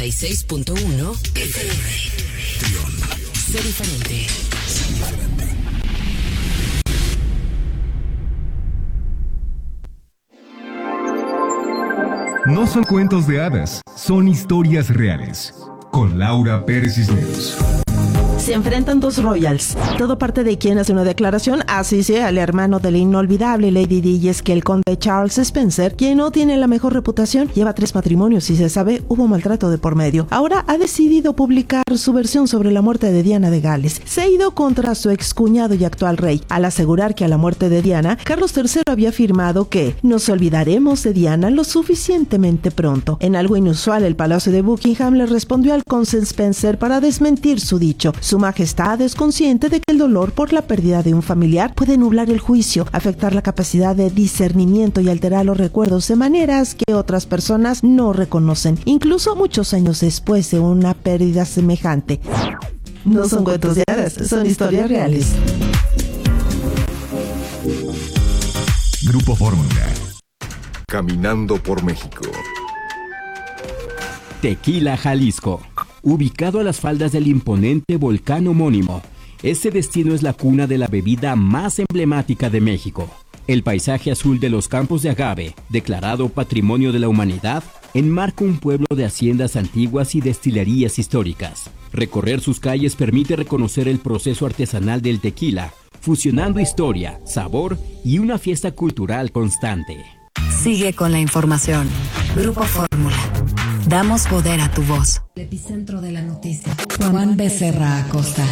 96.1 FM. Sé diferente. No son cuentos de hadas, son historias reales. Con Laura Pérez Cisneros. Se enfrentan dos royals. Todo parte de quien hace una declaración, así sea el hermano de la inolvidable Lady Di, y es que el conde Charles Spencer, quien no tiene la mejor reputación, lleva 3 matrimonios y se sabe hubo maltrato de por medio. Ahora ha decidido publicar su versión sobre la muerte de Diana de Gales. Se ha ido contra su excuñado y actual rey, al asegurar que a la muerte de Diana, Carlos III había afirmado que nos olvidaremos de Diana lo suficientemente pronto. En algo inusual, el Palacio de Buckingham le respondió al conde Spencer para desmentir su dicho. Su Majestad es consciente de que el dolor por la pérdida de un familiar puede nublar el juicio, afectar la capacidad de discernimiento y alterar los recuerdos de maneras que otras personas no reconocen, incluso muchos años después de una pérdida semejante. No son cuentos de hadas, son historias reales. Grupo Fórmula. Caminando por México. Tequila, Jalisco. Ubicado a las faldas del imponente volcán homónimo, este destino es la cuna de la bebida más emblemática de México. El paisaje azul de los campos de agave, declarado Patrimonio de la Humanidad, enmarca un pueblo de haciendas antiguas y destilerías históricas. Recorrer sus calles permite reconocer el proceso artesanal del tequila, fusionando historia, sabor y una fiesta cultural constante. Sigue con la información. Grupo Fórmula. Damos poder a tu voz. El epicentro de la noticia. Juan Becerra Acosta.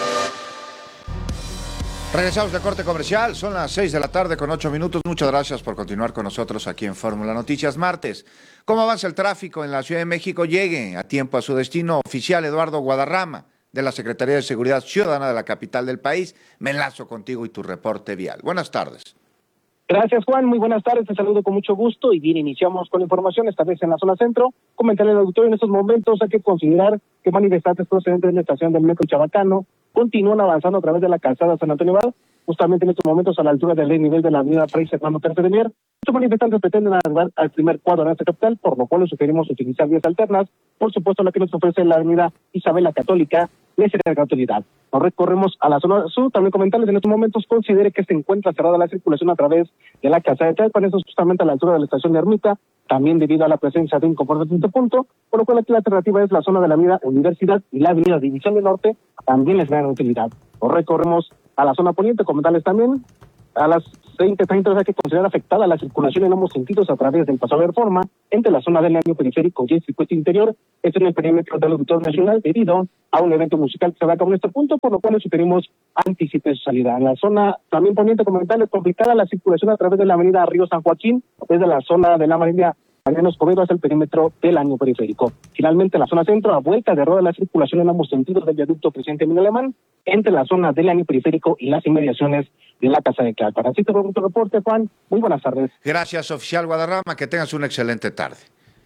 Regresamos de corte comercial, son las 6 de la tarde con 8 minutos. Muchas gracias por continuar con nosotros aquí en Fórmula Noticias Martes. ¿Cómo avanza el tráfico en la Ciudad de México? Llegue a tiempo a su destino. Oficial Eduardo Guadarrama, de la Secretaría de Seguridad Ciudadana de la capital del país. Me enlazo contigo y tu reporte vial. Buenas tardes. Gracias, Juan. Muy buenas tardes. Te saludo con mucho gusto y bien, iniciamos con la información, esta vez en la zona centro. Comentarle al auditorio en estos momentos hay que considerar que manifestantes procedentes de la estación del Metro Chabacano continúan avanzando a través de la calzada San Antonio Abad, justamente en estos momentos a la altura del nivel de la avenida Fray Servando Tercer de Mier. Estos manifestantes pretenden arribar al primer cuadro de esta capital, por lo cual les sugerimos utilizar vías alternas, por supuesto la que nos ofrece la avenida Isabel la Católica, les será de gratuidad. Nos recorremos a la zona sur, también comentarles en estos momentos considere que se encuentra cerrada la circulación a través de la calzada de Tlalpan, eso es justamente a la altura de la estación de Ermita, también debido a la presencia de un comportamiento punto, por lo cual aquí la alternativa es la zona de la avenida Universidad y la avenida División del Norte, también les dan utilidad. Nos recorremos a la zona poniente, comentarles también, a las 20:30 hay que considerar afectada la circulación en ambos sentidos a través del Paso de Reforma, entre la zona del año periférico y el circuito interior, esto en el perímetro del Auditorio Nacional, debido a un evento musical que se va a cabo en este punto, por lo cual le sugerimos anticipe su salida. En la zona también poniente, comentarles, complicada la circulación a través de la avenida Río San Joaquín, desde la zona de la María Mariano Escobedo hacia el perímetro del año periférico. Finalmente, la zona centro, a vuelta de rueda la circulación en ambos sentidos del viaducto Presidente Emilio Alemán, entre la zona del año periférico y las inmediaciones de la Casa de Tlalpan. Así te pongo tu reporte, Juan. Muy buenas tardes. Gracias, oficial Guadarrama. Que tengas una excelente tarde.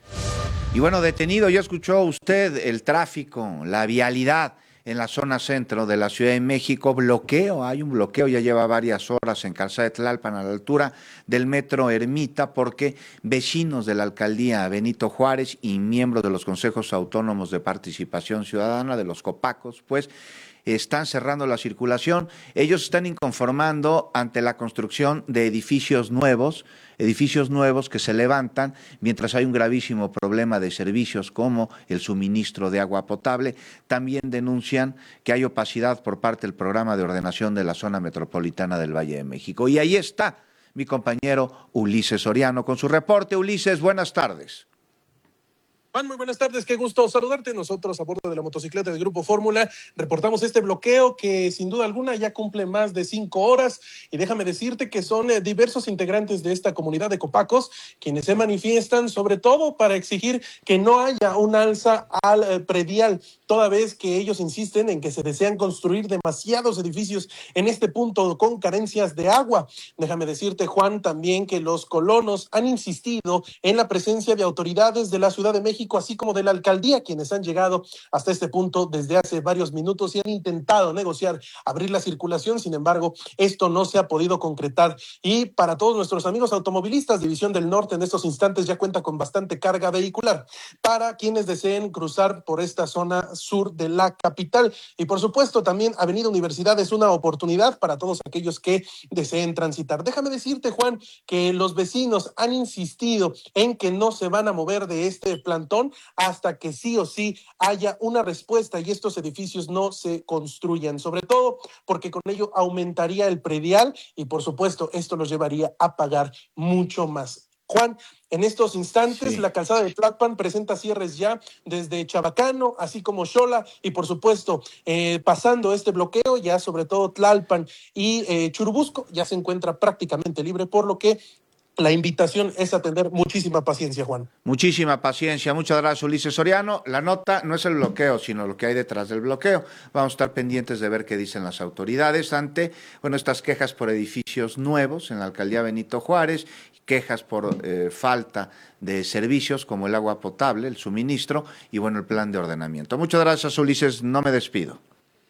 Y bueno, detenido, ya escuchó usted el tráfico, la vialidad en la zona centro de la Ciudad de México. Bloqueo, hay un bloqueo, ya lleva varias horas en Calzada de Tlalpan a la altura del Metro Ermita, porque vecinos de la alcaldía Benito Juárez y miembros de los consejos autónomos de participación ciudadana, de los COPACOS, pues están cerrando la circulación. Ellos están inconformando ante la construcción de edificios nuevos que se levantan mientras hay un gravísimo problema de servicios como el suministro de agua potable. También denuncian que hay opacidad por parte del programa de ordenación de la zona metropolitana del Valle de México. Y ahí está mi compañero Ulises Soriano con su reporte. Ulises, buenas tardes. Juan, muy buenas tardes, qué gusto saludarte. Nosotros a bordo de la motocicleta del Grupo Fórmula reportamos este bloqueo que sin duda alguna ya cumple más de 5 horas y déjame decirte que son diversos integrantes de esta comunidad de Copacos quienes se manifiestan sobre todo para exigir que no haya un alza al predial, toda vez que ellos insisten en que se desean construir demasiados edificios en este punto con carencias de agua. Déjame decirte, Juan, también que los colonos han insistido en la presencia de autoridades de la Ciudad de México México, así como de la alcaldía, quienes han llegado hasta este punto desde hace varios minutos y han intentado negociar, abrir la circulación. Sin embargo, esto no se ha podido concretar. Y para todos nuestros amigos automovilistas, División del Norte en estos instantes ya cuenta con bastante carga vehicular para quienes deseen cruzar por esta zona sur de la capital. Y por supuesto, también Avenida Universidad es una oportunidad para todos aquellos que deseen transitar. Déjame decirte, Juan, que los vecinos han insistido en que no se van a mover de este plantón hasta que sí o sí haya una respuesta y estos edificios no se construyan, sobre todo porque con ello aumentaría el predial y por supuesto esto los llevaría a pagar mucho más. Juan, en estos instantes la calzada de Tlalpan presenta cierres ya desde Chabacano, así como Xola, y por supuesto, pasando este bloqueo, ya sobre todo Tlalpan y Churubusco, ya se encuentra prácticamente libre, por lo que la invitación es a tener muchísima paciencia, Juan. Muchísima paciencia. Muchas gracias, Ulises Soriano. La nota no es el bloqueo, sino lo que hay detrás del bloqueo. Vamos a estar pendientes de ver qué dicen las autoridades ante, estas quejas por edificios nuevos en la alcaldía Benito Juárez, quejas por falta de servicios como el agua potable, el suministro y, el plan de ordenamiento. Muchas gracias, Ulises. No me despido.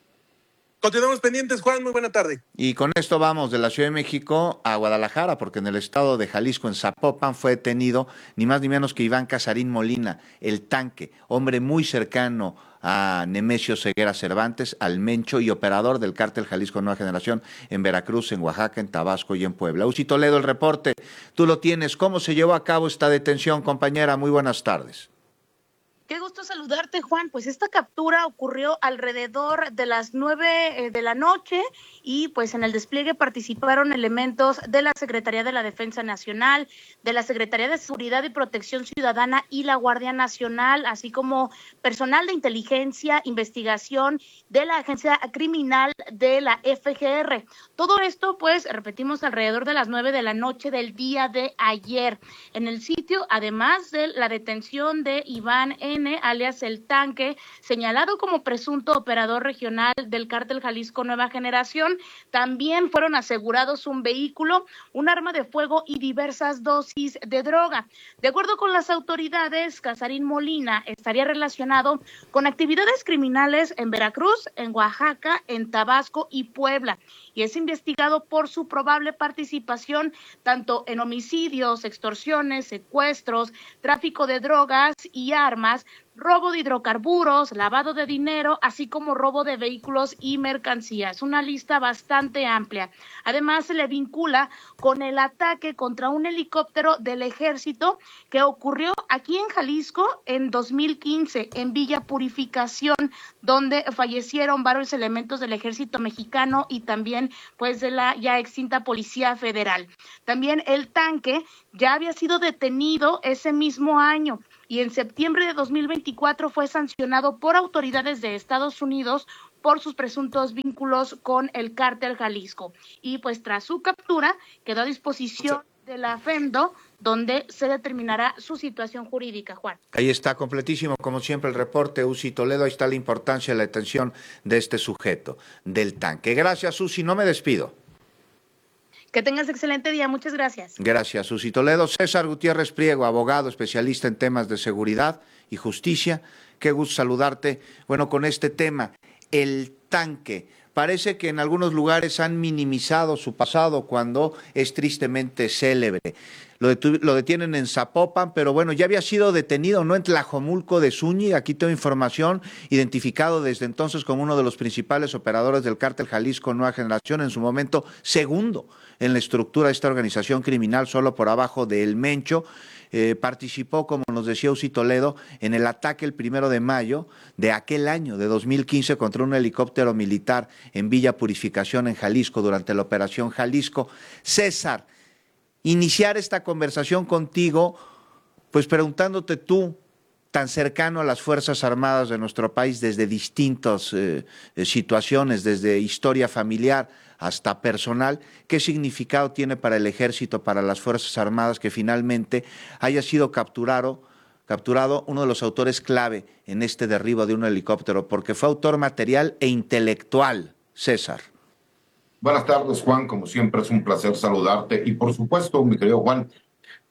Continuamos pendientes, Juan, muy buena tarde. Y con esto vamos de la Ciudad de México a Guadalajara, porque en el estado de Jalisco, en Zapopan, fue detenido ni más ni menos que Iván Casarín Molina, el Tanque, hombre muy cercano a Nemesio Ceguera Cervantes, al Mencho y operador del cártel Jalisco Nueva Generación en Veracruz, en Oaxaca, en Tabasco y en Puebla. Uzi Toledo, el reporte, tú lo tienes. ¿Cómo se llevó a cabo esta detención, compañera? Muy buenas tardes. Qué gusto saludarte, Juan. Pues esta captura ocurrió alrededor de las 9 de la noche y pues en el despliegue participaron elementos de la Secretaría de la Defensa Nacional, de la Secretaría de Seguridad y Protección Ciudadana y la Guardia Nacional, así como personal de inteligencia, investigación de la Agencia Criminal de la FGR. Todo esto, pues, repetimos, alrededor de las 9 de la noche del día de ayer. En el sitio, además de la detención de Iván N., alias El Tanque, señalado como presunto operador regional del cártel Jalisco Nueva Generación, también fueron asegurados un vehículo, un arma de fuego y diversas dosis de droga. De acuerdo con las autoridades, Casarín Molina estaría relacionado con actividades criminales en Veracruz, en Oaxaca, en Tabasco y Puebla, y es investigado por su probable participación tanto en homicidios, extorsiones, secuestros, tráfico de drogas y armas, robo de hidrocarburos, lavado de dinero, así como robo de vehículos y mercancías. Una lista bastante amplia. Además, se le vincula con el ataque contra un helicóptero del Ejército que ocurrió aquí en Jalisco en 2015, en Villa Purificación, donde fallecieron varios elementos del Ejército Mexicano y también, pues, de la ya extinta Policía Federal. También El Tanque ya había sido detenido ese mismo año y en septiembre de 2024 fue sancionado por autoridades de Estados Unidos por sus presuntos vínculos con el cártel Jalisco. Y pues tras su captura quedó a disposición de la FEMDO, donde se determinará su situación jurídica, Juan. Ahí está, completísimo, como siempre, el reporte, Uzi Toledo. Ahí está la importancia de la detención de este sujeto, del Tanque. Gracias, Uzi, no me despido. Que tengas excelente día, muchas gracias. Gracias, Uzi Toledo. César Gutiérrez Priego, abogado, especialista en temas de seguridad y justicia. Qué gusto saludarte. Con este tema, El Tanque. Parece que en algunos lugares han minimizado su pasado cuando es tristemente célebre. Lo detienen en Zapopan, pero ya había sido detenido, ¿no?, en Tlajomulco de Zúñiga. Aquí tengo información, identificado desde entonces como uno de los principales operadores del cártel Jalisco Nueva Generación, en su momento segundo en la estructura de esta organización criminal, solo por abajo de El Mencho. Participó, como nos decía Uzi Toledo, en el ataque el 1 de mayo de aquel año, de 2015, contra un helicóptero militar en Villa Purificación, en Jalisco, durante la Operación Jalisco. César, iniciar esta conversación contigo, pues preguntándote tú, tan cercano a las Fuerzas Armadas de nuestro país desde distintas situaciones, desde historia familiar hasta personal, ¿qué significado tiene para el Ejército, para las Fuerzas Armadas, que finalmente haya sido capturado uno de los autores clave en este derribo de un helicóptero? Porque fue autor material e intelectual, César. Buenas tardes, Juan. Como siempre, es un placer saludarte. Y por supuesto, mi querido Juan,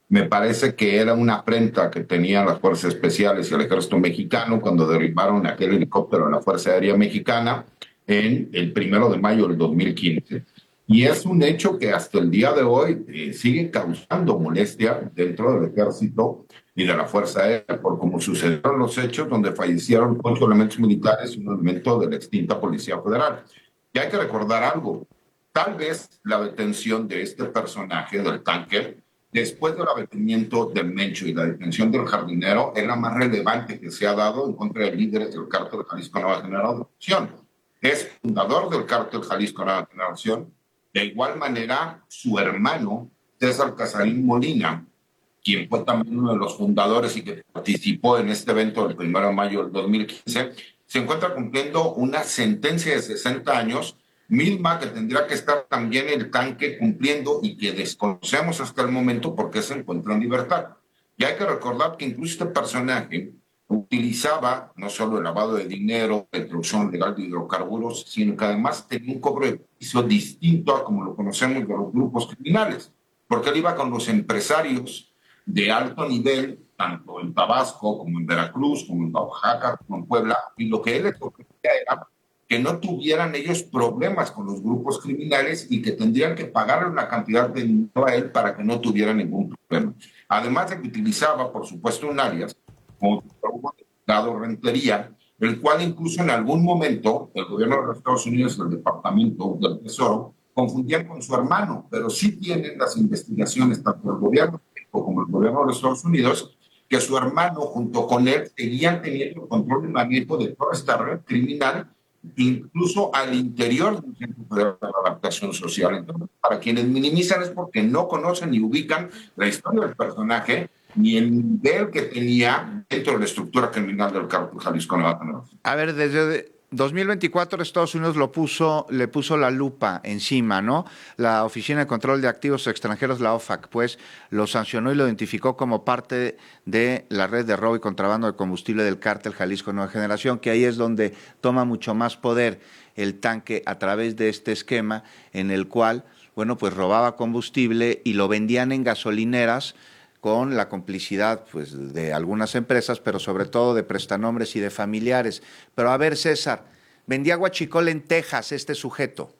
Me parece que era una afrenta que tenían las fuerzas especiales y el ejército mexicano cuando derribaron aquel helicóptero de la Fuerza Aérea Mexicana en el 1 de mayo del 2015. Y es un hecho que hasta el día de hoy sigue causando molestia dentro del ejército y de la Fuerza Aérea, por cómo sucedieron los hechos donde fallecieron 8 elementos militares y un elemento de la extinta Policía Federal. Y hay que recordar algo, tal vez la detención de este personaje del tanque, después del abatimiento del Mencho y la detención del jardinero, es la más relevante que se ha dado en contra de líderes del cártel Jalisco Nueva Generación. Es fundador del cártel Jalisco Nueva Generación. De igual manera, su hermano, César Casarín Molina, quien fue también uno de los fundadores y que participó en este evento del 1 de mayo del 2015, se encuentra cumpliendo una sentencia de 60 años, misma que tendría que estar también el tanque cumpliendo y que desconocemos hasta el momento porque se encuentra en libertad. Y hay que recordar que incluso este personaje utilizaba no solo el lavado de dinero, la introducción legal de hidrocarburos, sino que además tenía un cobro de piso distinto a como lo conocemos de los grupos criminales, porque él iba con los empresarios de alto nivel, tanto en Tabasco como en Veracruz, como en Oaxaca, como en Puebla, y lo que él les ofrecía era que no tuvieran ellos problemas con los grupos criminales y que tendrían que pagarle una cantidad de dinero a él para que no tuviera ningún problema. Además de que utilizaba, por supuesto, un alias como dado Rentería, el cual incluso en algún momento el gobierno de los Estados Unidos y el Departamento del Tesoro confundían con su hermano, pero sí tienen las investigaciones, tanto el gobierno de México como el gobierno de los Estados Unidos, que su hermano junto con él seguían teniendo control y manejo de toda esta red criminal, incluso al interior del Centro Federal de Adaptación Social. Entonces, para quienes minimizan es porque no conocen ni ubican la historia del personaje ni el nivel que tenía dentro de la estructura criminal del cártel Jalisco Nueva Generación. A ver, desde 2024 Estados Unidos le puso la lupa encima, ¿no? La Oficina de Control de Activos Extranjeros, la OFAC, pues lo sancionó y lo identificó como parte de la red de robo y contrabando de combustible del cártel Jalisco Nueva Generación, que ahí es donde toma mucho más poder el tanque a través de este esquema en el cual, bueno, pues robaba combustible y lo vendían en gasolineras con la complicidad pues, de algunas empresas, pero sobre todo de prestanombres y de familiares. Pero a ver, César, vendía guachicol en Texas este sujeto.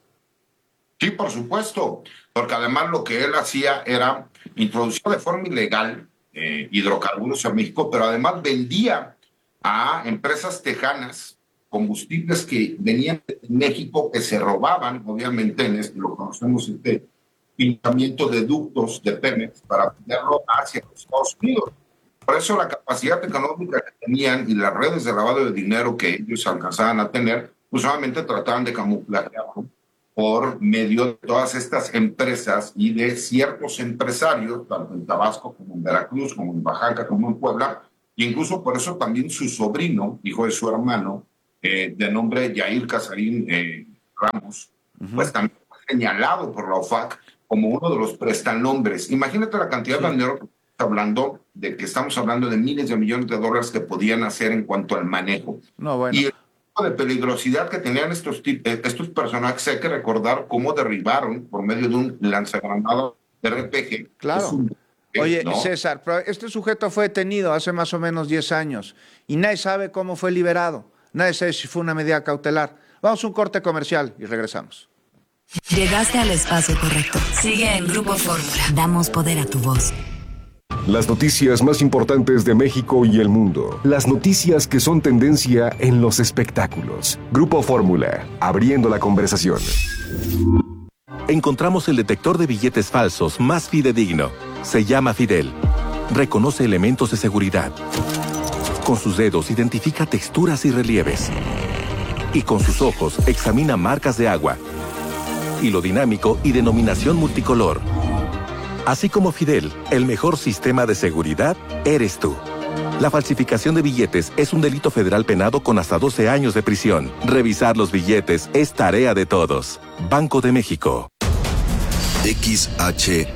Sí, por supuesto, porque además lo que él hacía era introducir de forma ilegal hidrocarburos a México, pero además vendía a empresas tejanas combustibles que venían de México, que se robaban, obviamente, en esto lo conocemos pintamiento de ductos de Pemex para venderlo hacia los Estados Unidos. Por eso la capacidad económica que tenían y las redes de lavado de dinero que ellos alcanzaban a tener, pues solamente trataban de camuflajearlo por medio de todas estas empresas y de ciertos empresarios, tanto en Tabasco como en Veracruz, como en Oaxaca, como en Puebla, y incluso por eso también su sobrino, hijo de su hermano, de nombre Yair Casarín Ramos, pues también fue señalado por la OFAC como uno de los prestanombres. Imagínate la cantidad de dinero que estamos hablando de miles de millones de dólares que podían hacer en cuanto al manejo. No, bueno. Y el tipo de peligrosidad que tenían estos personajes, hay que recordar cómo derribaron por medio de un lanzagranadas RPG. Claro. Oye, ¿no? César, pero este sujeto fue detenido hace más o menos 10 años y nadie sabe cómo fue liberado. Nadie sabe si fue una medida cautelar. Vamos a un corte comercial y regresamos. Llegaste al espacio correcto. Sigue en Grupo Fórmula. Damos poder a tu voz. Las noticias más importantes de México y el mundo. Las noticias que son tendencia en los espectáculos. Grupo Fórmula, abriendo la conversación. Encontramos el detector de billetes falsos más fidedigno. Se llama Fidel. Reconoce elementos de seguridad. Con sus dedos identifica texturas y relieves. Y con sus ojos examina marcas de agua, hilo dinámico y denominación multicolor. Así como Fidel, el mejor sistema de seguridad eres tú. La falsificación de billetes es un delito federal penado con hasta 12 años de prisión. Revisar los billetes es tarea de todos. Banco de México. XHACA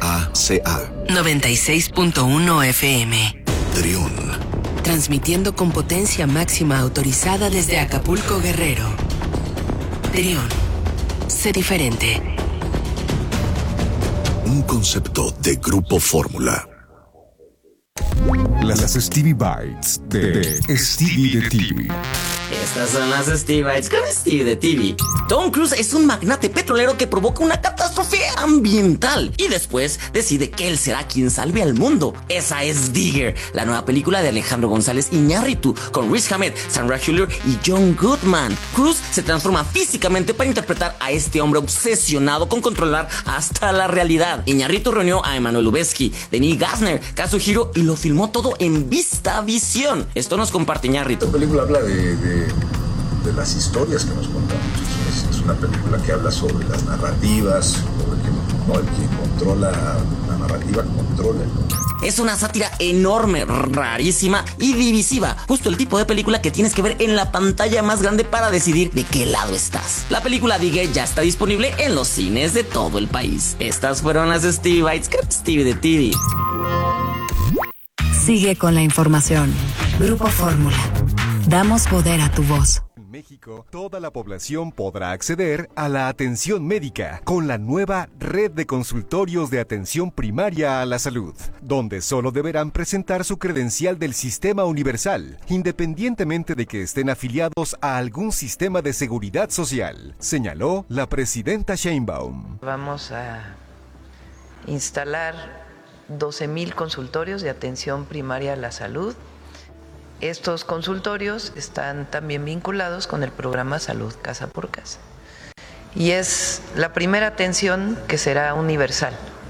96.1 FM. Trión. Transmitiendo con potencia máxima autorizada desde Acapulco, Guerrero. Trión. Sé diferente. Un concepto de Grupo Fórmula. Las Stevie Bites de Stevie de TV. Estas son las Stevie Bites con Stevie de TV. Tom Cruise es un magnate petrolero que provoca una catástrofe ambiental y después decide que él será quien salve al mundo. Esa es Digger, la nueva película de Alejandro González Iñárritu con Riz Ahmed, Sandra Hüller y John Goodman. Cruise se transforma físicamente para interpretar a este hombre obsesionado con controlar hasta la realidad. Iñárritu reunió a Emmanuel Lubezki, Denis Gassner, Kazuhiro y lo filmó todo en VistaVision. Esto nos comparte Iñárritu. La película habla de las historias que nos contamos. Es una película que habla sobre las narrativas, sobre el que controla la narrativa, controla. Es una sátira enorme, rarísima y divisiva. Justo el tipo de película que tienes que ver en la pantalla más grande para decidir de qué lado estás. La película Digger ya está disponible en los cines de todo el país. Estas fueron las Stevie Bites con Stevie de TV. Sigue con la información. Grupo Fórmula. Damos poder a tu voz. En México, toda la población podrá acceder a la atención médica con la nueva red de consultorios de atención primaria a la salud, donde solo deberán presentar su credencial del Sistema Universal, independientemente de que estén afiliados a algún sistema de seguridad social, señaló la presidenta Sheinbaum. Vamos a instalar 12,000 consultorios de atención primaria a la salud. Estos consultorios están también vinculados con el programa Salud Casa por Casa. Y es la primera atención que será universal,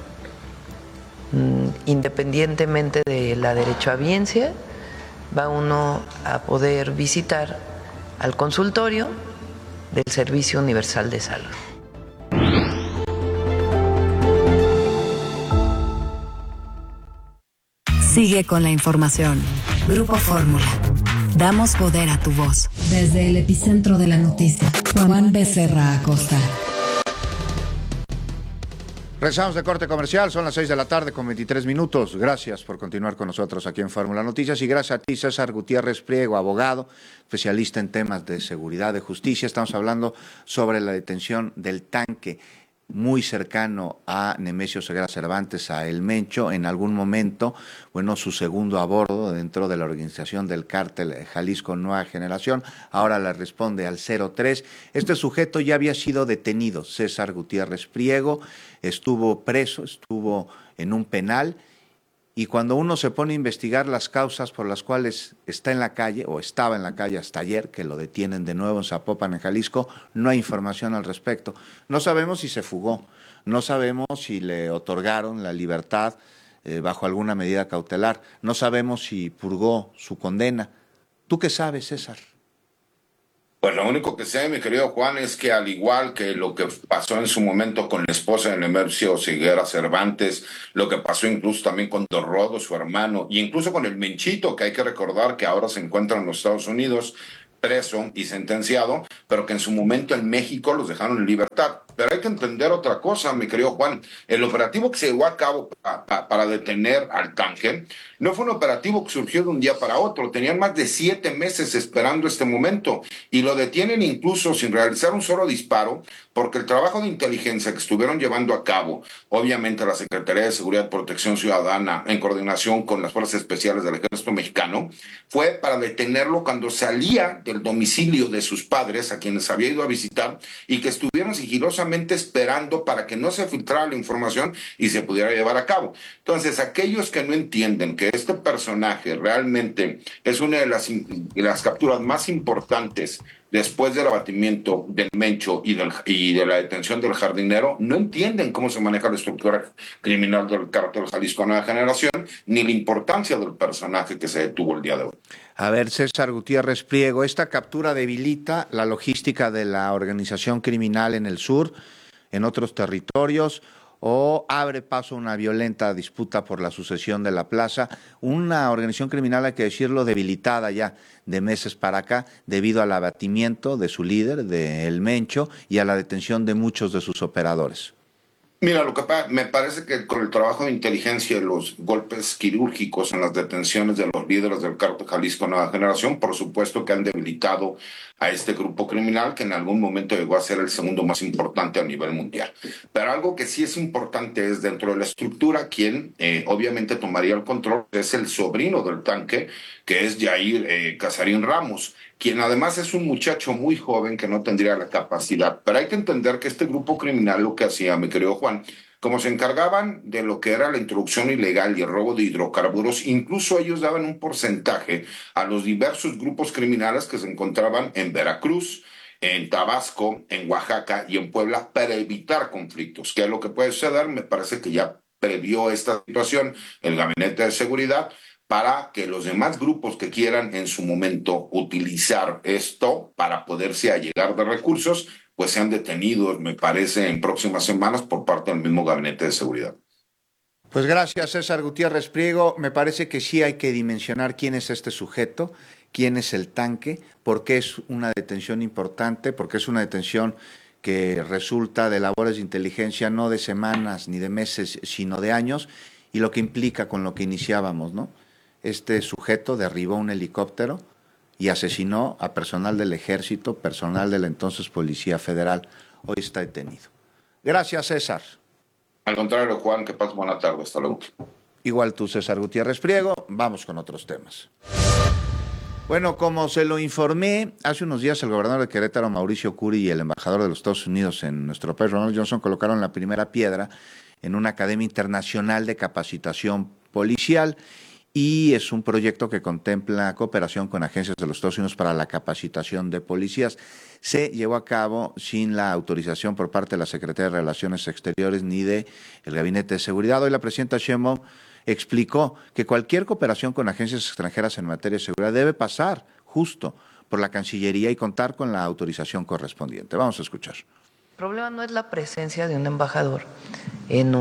independientemente de la derechohabiencia, va uno a poder visitar al consultorio del Servicio Universal de Salud. Sigue con la información. Grupo Fórmula. Damos poder a tu voz. Desde el epicentro de la noticia, Juan Becerra Acosta. Regresamos de corte comercial, son las 6 de la tarde con 23 minutos. Gracias por continuar con nosotros aquí en Fórmula Noticias y gracias a ti, César Gutiérrez Priego, abogado, especialista en temas de seguridad, de justicia. Estamos hablando sobre la detención del tanque muy cercano a Nemesio Ceguera Cervantes, a El Mencho, en algún momento, bueno, su segundo a bordo dentro de la organización del cártel Jalisco Nueva Generación, ahora le responde al 03. Este sujeto ya había sido detenido, César Gutiérrez Priego, estuvo preso, estuvo en un penal, y cuando uno se pone a investigar las causas por las cuales está en la calle, o estaba en la calle hasta ayer, que lo detienen de nuevo en Zapopan, en Jalisco, no hay información al respecto. No sabemos si se fugó, no sabemos si le otorgaron la libertad bajo alguna medida cautelar, no sabemos si purgó su condena. ¿Tú qué sabes, César? Pues lo único que sé, mi querido Juan, es que al igual que lo que pasó en su momento con la esposa de Nemesio Ceguera Cervantes, lo que pasó incluso también con Don Rodo, su hermano, y incluso con el Menchito, que hay que recordar que ahora se encuentra en los Estados Unidos, preso y sentenciado, pero que en su momento en México los dejaron en libertad. Pero hay que entender otra cosa, mi querido Juan. El operativo que se llevó a cabo para detener al tanque no fue un operativo que surgió de un día para otro. Tenían más de 7 meses esperando este momento y lo detienen incluso sin realizar un solo disparo, porque el trabajo de inteligencia que estuvieron llevando a cabo, obviamente la Secretaría de Seguridad y Protección Ciudadana, en coordinación con las Fuerzas Especiales del Ejército Mexicano, fue para detenerlo cuando salía del domicilio de sus padres, a quienes había ido a visitar, y que estuvieron sigilosamente esperando para que no se filtrara la información y se pudiera llevar a cabo. Entonces, aquellos que no entienden que este personaje realmente es una de las capturas más importantes después del abatimiento del Mencho y de la detención del jardinero, no entienden cómo se maneja la estructura criminal del cártel Jalisco Nueva Generación, ni la importancia del personaje que se detuvo el día de hoy. A ver, César Gutiérrez Priego, ¿esta captura debilita la logística de la organización criminal en el sur, en otros territorios, o abre paso a una violenta disputa por la sucesión de la plaza? Una organización criminal, hay que decirlo, debilitada ya de meses para acá debido al abatimiento de su líder, de El Mencho, y a la detención de muchos de sus operadores. Mira, me parece que con el trabajo de inteligencia y los golpes quirúrgicos en las detenciones de los líderes del Cártel Jalisco Nueva Generación, por supuesto que han debilitado a este grupo criminal que en algún momento llegó a ser el segundo más importante a nivel mundial. Pero algo que sí es importante es dentro de la estructura, quien obviamente tomaría el control es el sobrino del tanque, que es Yair Casarín Ramos, quien además es un muchacho muy joven que no tendría la capacidad. Pero hay que entender que este grupo criminal lo que hacía, mi querido Juan, como se encargaban de lo que era la introducción ilegal y el robo de hidrocarburos, incluso ellos daban un porcentaje a los diversos grupos criminales que se encontraban en Veracruz, en Tabasco, en Oaxaca y en Puebla para evitar conflictos. ¿Qué es lo que puede suceder? Me parece que ya previó esta situación el Gabinete de Seguridad para que los demás grupos que quieran en su momento utilizar esto para poderse allegar de recursos, pues sean detenidos, me parece, en próximas semanas por parte del mismo Gabinete de Seguridad. Pues gracias, César Gutiérrez Priego. Me parece que sí hay que dimensionar quién es este sujeto, quién es el tanque, por qué es una detención importante, porque es una detención que resulta de labores de inteligencia no de semanas ni de meses, sino de años, y lo que implica con lo que iniciábamos, ¿no? Este sujeto derribó un helicóptero y asesinó a personal del ejército, personal de la entonces Policía Federal. Hoy está detenido. Gracias, César. Al contrario, Juan, que pases buena tarde. Hasta luego. Igual tú, César Gutiérrez Priego. Vamos con otros temas. Bueno, como se lo informé, hace unos días el gobernador de Querétaro, Mauricio Curi, y el embajador de los Estados Unidos en nuestro país, Ronald Johnson, colocaron la primera piedra en una academia internacional de capacitación policial. Y es un proyecto que contempla cooperación con agencias de los Estados Unidos para la capacitación de policías. Se llevó a cabo sin la autorización por parte de la Secretaría de Relaciones Exteriores ni del Gabinete de Seguridad. Hoy la presidenta Sheinbaum explicó que cualquier cooperación con agencias extranjeras en materia de seguridad debe pasar justo por la Cancillería y contar con la autorización correspondiente. Vamos a escuchar. El problema no es la presencia de un embajador en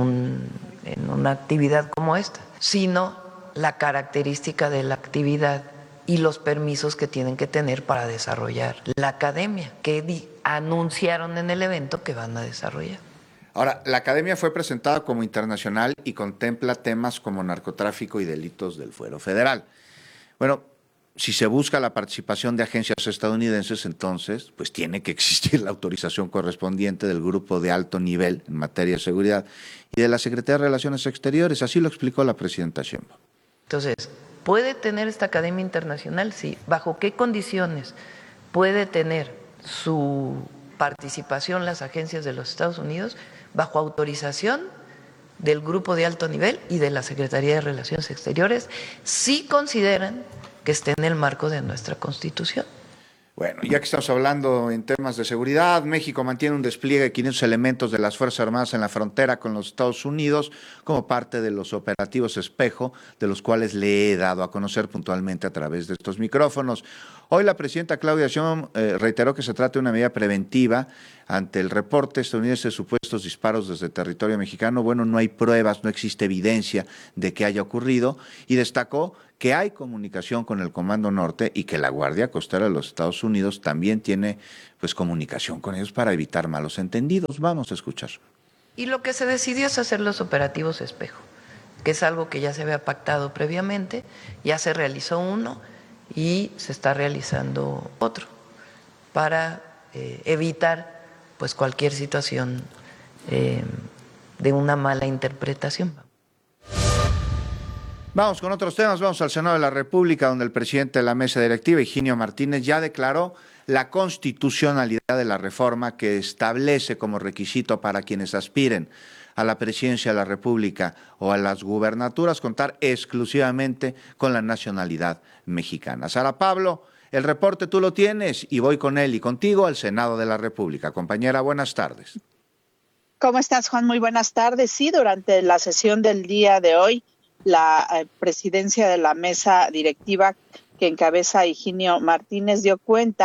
una actividad como esta, sino la característica de la actividad y los permisos que tienen que tener para desarrollar la academia, que anunciaron en el evento que van a desarrollar. Ahora, la academia fue presentada como internacional y contempla temas como narcotráfico y delitos del fuero federal. Bueno, si se busca la participación de agencias estadounidenses, entonces, pues tiene que existir la autorización correspondiente del grupo de alto nivel en materia de seguridad y de la Secretaría de Relaciones Exteriores. Así lo explicó la presidenta Sheinbaum. Entonces, ¿puede tener esta academia internacional? Sí. ¿Bajo qué condiciones puede tener su participación las agencias de los Estados Unidos? Bajo autorización del grupo de alto nivel y de la Secretaría de Relaciones Exteriores, si consideran que esté en el marco de nuestra Constitución. Bueno, ya que estamos hablando en temas de seguridad, México mantiene un despliegue de 500 elementos de las Fuerzas Armadas en la frontera con los Estados Unidos como parte de los operativos Espejo, de los cuales le he dado a conocer puntualmente a través de estos micrófonos. Hoy la presidenta Claudia Sheinbaum reiteró que se trata de una medida preventiva ante el reporte estadounidense de supuestos disparos desde territorio mexicano. Bueno, no hay pruebas, no existe evidencia de que haya ocurrido, y destacó que hay comunicación con el Comando Norte y que la Guardia Costera de los Estados Unidos también tiene pues comunicación con ellos para evitar malos entendidos. Vamos a escuchar. Y lo que se decidió es hacer los operativos Espejo, que es algo que ya se había pactado previamente, ya se realizó uno y se está realizando otro para evitar pues cualquier situación de una mala interpretación. Vamos con otros temas, vamos al Senado de la República, donde el presidente de la mesa directiva, Higinio Martínez, ya declaró la constitucionalidad de la reforma que establece como requisito para quienes aspiren a la presidencia de la República o a las gubernaturas contar exclusivamente con la nacionalidad mexicana. Sara Pablo, el reporte tú lo tienes y voy con él y contigo al Senado de la República. Compañera, buenas tardes. ¿Cómo estás, Juan? Muy buenas tardes. Sí, durante la sesión del día de hoy, la presidencia de la mesa directiva que encabeza Higinio Martínez dio cuenta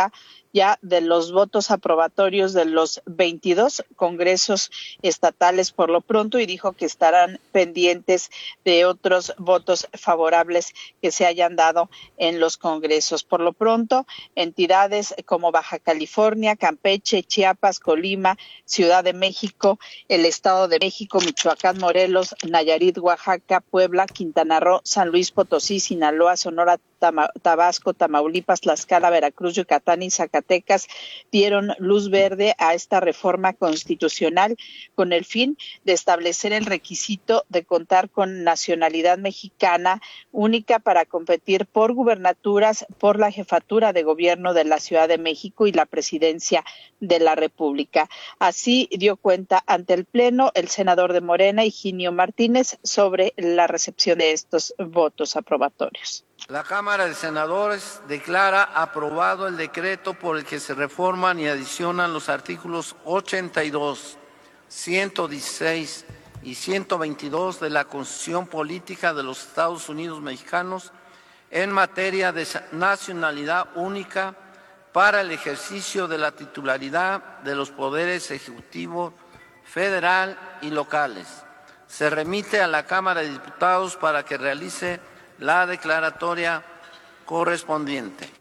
ya de los votos aprobatorios de los 22 congresos estatales por lo pronto y dijo que estarán pendientes de otros votos favorables que se hayan dado en los congresos. Por lo pronto, entidades como Baja California, Campeche, Chiapas, Colima, Ciudad de México, el Estado de México, Michoacán, Morelos, Nayarit, Oaxaca, Puebla, Quintana Roo, San Luis Potosí, Sinaloa, Sonora, Tabasco, Tamaulipas, Tlaxcala, Veracruz, Yucatán y Zacatecas dieron luz verde a esta reforma constitucional con el fin de establecer el requisito de contar con nacionalidad mexicana única para competir por gubernaturas, por la jefatura de gobierno de la Ciudad de México y la presidencia de la República. Así dio cuenta ante el Pleno el senador de Morena, Higinio Martínez, sobre la recepción de estos votos aprobatorios. La Cámara de Senadores declara aprobado el decreto por el que se reforman y adicionan los artículos 82, 116 y 122 de la Constitución Política de los Estados Unidos Mexicanos en materia de nacionalidad única para el ejercicio de la titularidad de los poderes ejecutivo, federal y locales. Se remite a la Cámara de Diputados para que realice la declaratoria correspondiente.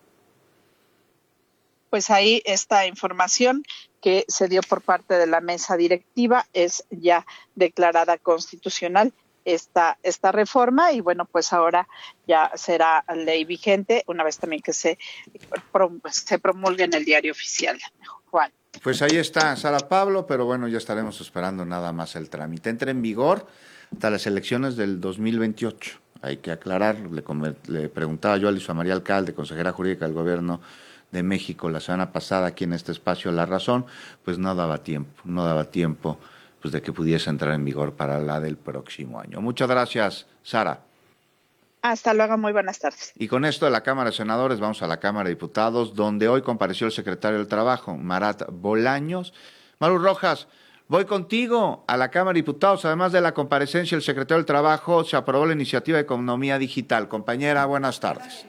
Pues ahí esta información que se dio por parte de la mesa directiva es ya declarada constitucional esta reforma y bueno, pues ahora ya será ley vigente una vez también que se promulgue en el Diario Oficial. Juan. Pues ahí está, Sara Pablo, pero bueno, ya estaremos esperando nada más el trámite. Entra en vigor hasta las elecciones del 2028. Hay que aclarar, le preguntaba yo a Luisa María Alcalde, consejera jurídica del Gobierno de México, la semana pasada aquí en este espacio La Razón, pues no daba tiempo pues de que pudiese entrar en vigor para la del próximo año. Muchas gracias, Sara. Hasta luego, muy buenas tardes. Y con esto de la Cámara de Senadores vamos a la Cámara de Diputados, donde hoy compareció el secretario del Trabajo, Marat Bolaños. Maru Rojas, voy contigo a la Cámara de Diputados. Además de la comparecencia del secretario del Trabajo, se aprobó la iniciativa de Economía Digital. Compañera, buenas tardes.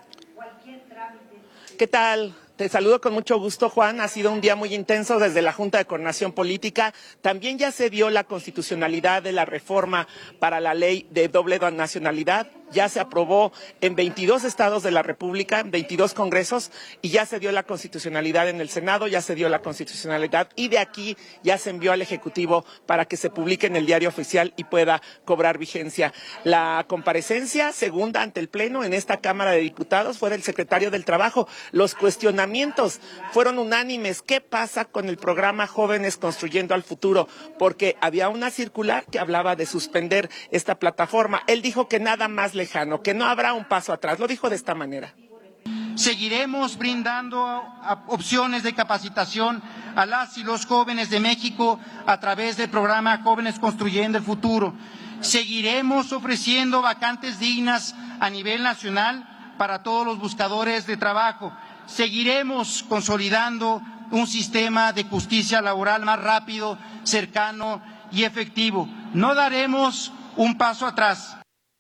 ¿Qué tal? Te saludo con mucho gusto, Juan. Ha sido un día muy intenso desde la Junta de Coordinación Política. También ya se dio la constitucionalidad de la reforma para la ley de doble nacionalidad. Ya se aprobó en 22 estados de la República, en 22 congresos, y ya se dio la constitucionalidad en el Senado, ya se dio la constitucionalidad, y de aquí ya se envió al Ejecutivo para que se publique en el Diario Oficial y pueda cobrar vigencia. La comparecencia segunda ante el Pleno en esta Cámara de Diputados fue del secretario del Trabajo. Los cuestionamientos fueron unánimes. ¿Qué pasa con el programa Jóvenes Construyendo al Futuro? Porque había una circular que hablaba de suspender esta plataforma. Él dijo que nada más lejano, que no habrá un paso atrás. Lo dijo de esta manera. Seguiremos brindando opciones de capacitación a las y los jóvenes de México a través del programa Jóvenes Construyendo el Futuro. Seguiremos ofreciendo vacantes dignas a nivel nacional para todos los buscadores de trabajo. Seguiremos consolidando un sistema de justicia laboral más rápido, cercano y efectivo. No daremos un paso atrás.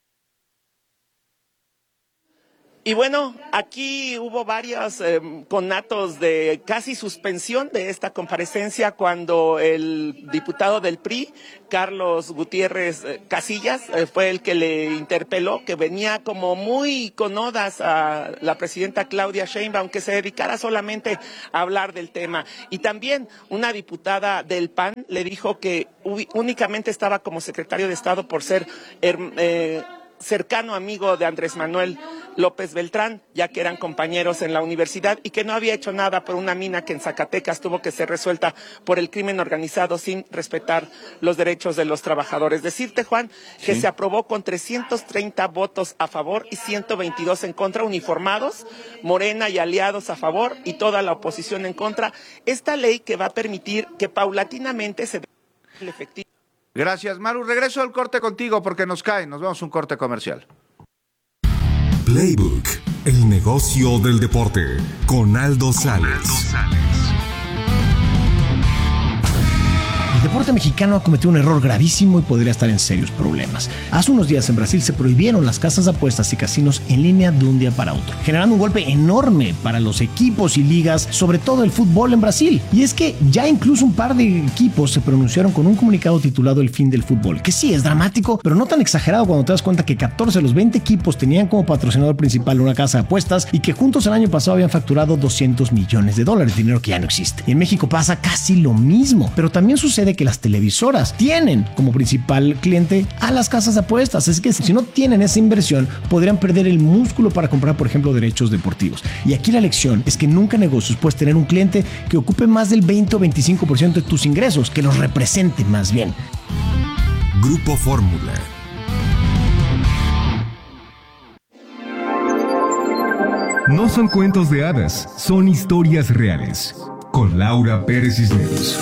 Y bueno, aquí hubo varios conatos de casi suspensión de esta comparecencia cuando el diputado del PRI, Carlos Gutiérrez Casillas, fue el que le interpeló, que venía como muy con odas a la presidenta Claudia Sheinbaum, que se dedicara solamente a hablar del tema. Y también una diputada del PAN le dijo que únicamente estaba como secretario de Estado por ser cercano amigo de Andrés Manuel López Beltrán, ya que eran compañeros en la universidad, y que no había hecho nada por una mina que en Zacatecas tuvo que ser resuelta por el crimen organizado sin respetar los derechos de los trabajadores. Decirte, Juan, que se aprobó con 330 votos a favor y 122 en contra, uniformados, Morena y aliados a favor y toda la oposición en contra. Esta ley que va a permitir que paulatinamente se dé el efectivo. Gracias, Maru. Regreso al corte contigo porque nos vamos a un corte comercial. Playbook, el negocio del deporte, con Aldo Sales. deporte mexicano ha cometido un error gravísimo y podría estar en serios problemas. Hace unos días en Brasil se prohibieron las casas de apuestas y casinos en línea de un día para otro, generando un golpe enorme para los equipos y ligas, sobre todo el fútbol en Brasil. Y es que ya incluso un par de equipos se pronunciaron con un comunicado titulado El fin del fútbol, que sí es dramático, pero no tan exagerado cuando te das cuenta que 14 de los 20 equipos tenían como patrocinador principal una casa de apuestas y que juntos el año pasado habían facturado $200 millones, dinero que ya no existe. Y en México pasa casi lo mismo, pero también sucede que las televisoras tienen como principal cliente a las casas de apuestas. Es que si no tienen esa inversión, podrían perder el músculo para comprar, por ejemplo, derechos deportivos. Y aquí la lección es que nunca en negocios puedes tener un cliente que ocupe más del 20 o 25% de tus ingresos, que los represente más bien. Grupo Fórmula. No son cuentos de hadas, son historias reales. Con Laura Pérez Cisneros.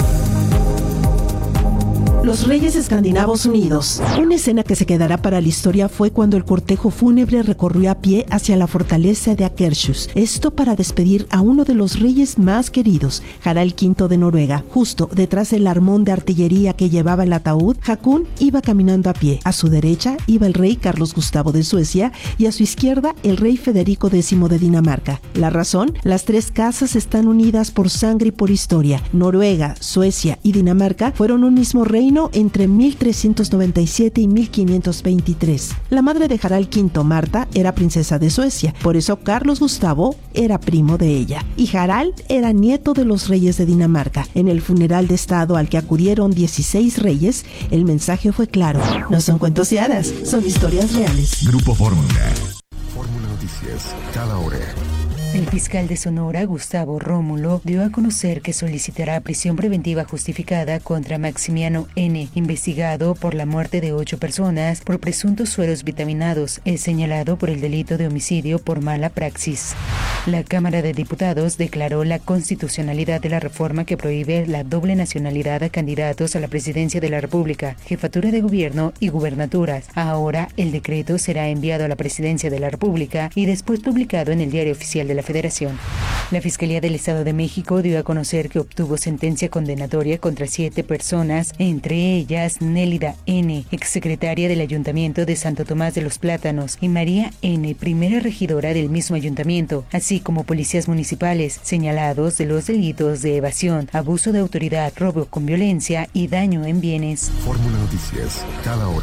Los reyes escandinavos unidos. Una escena que se quedará para la historia fue cuando el cortejo fúnebre recorrió a pie hacia la fortaleza de Akershus. Esto para despedir a uno de los reyes más queridos, Harald V de Noruega. Justo detrás del armón de artillería que llevaba el ataúd, Hakon iba caminando a pie. A su derecha iba el rey Carlos Gustavo de Suecia y a su izquierda el rey Federico X de Dinamarca. La razón: las tres casas están unidas por sangre y por historia. Noruega, Suecia y Dinamarca fueron un mismo reino entre 1397 y 1523. La madre de Harald V, Marta, era princesa de Suecia, por eso Carlos Gustavo era primo de ella, y Harald era nieto de los reyes de Dinamarca. En el funeral de estado al que acudieron 16 reyes, el mensaje fue claro: no son cuentos de hadas, son historias reales. Grupo Fórmula. Fórmula Noticias, cada hora. El fiscal de Sonora, Gustavo Rómulo, dio a conocer que solicitará prisión preventiva justificada contra Maximiano N., investigado por la muerte de 8 personas por presuntos sueros vitaminados. Es señalado por el delito de homicidio por mala praxis. La Cámara de Diputados declaró la constitucionalidad de la reforma que prohíbe la doble nacionalidad a candidatos a la presidencia de la República, jefatura de gobierno y gubernaturas. Ahora el decreto será enviado a la presidencia de la República y después publicado en el Diario Oficial de la Federación. La Fiscalía del Estado de México dio a conocer que obtuvo sentencia condenatoria contra 7 personas, entre ellas Nélida N., exsecretaria del Ayuntamiento de Santo Tomás de los Plátanos, y María N., primera regidora del mismo ayuntamiento, así como policías municipales, señalados de los delitos de evasión, abuso de autoridad, robo con violencia y daño en bienes. Fórmula Noticias, cada hora.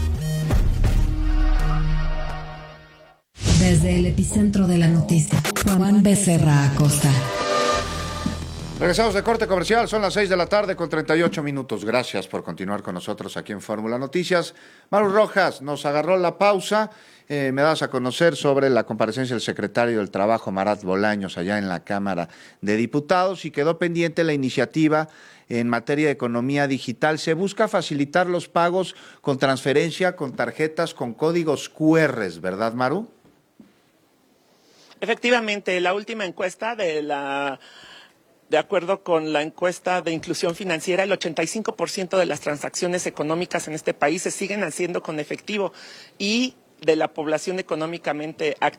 Desde el epicentro de la noticia, Juan Becerra Acosta. Regresamos de corte comercial, son las 6 de la tarde con 38 minutos. Gracias por continuar con nosotros aquí en Fórmula Noticias. Maru Rojas nos agarró la pausa. Me das a conocer sobre la comparecencia del secretario del Trabajo, Marat Bolaños, allá en la Cámara de Diputados, y quedó pendiente la iniciativa en materia de economía digital. Se busca facilitar los pagos con transferencia, con tarjetas, con códigos QR, ¿verdad, Maru? Efectivamente, la última encuesta de acuerdo con la encuesta de inclusión financiera, el 85% de las transacciones económicas en este país se siguen haciendo con efectivo, y de la población económicamente activa,